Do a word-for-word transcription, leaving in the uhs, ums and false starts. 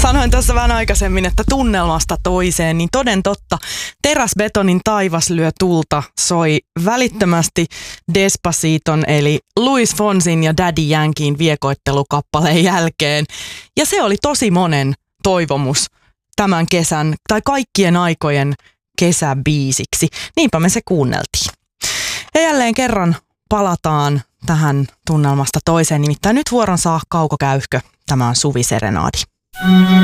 Sanoin tuossa vähän aikaisemmin, että tunnelmasta toiseen, niin toden totta, Teräsbetonin taivas lyö tulta soi välittömästi Despaciton eli Luis Fonsin ja Daddy Yankeein viekoittelukappaleen jälkeen. Ja se oli tosi monen toivomus tämän kesän tai kaikkien aikojen kesäbiisiksi. Niinpä me se kuunneltiin. Ja jälleen kerran palataan tähän tunnelmasta toiseen, nimittäin nyt vuoron saa Kauko Käyhkö. Tämä on Suviserenaadi.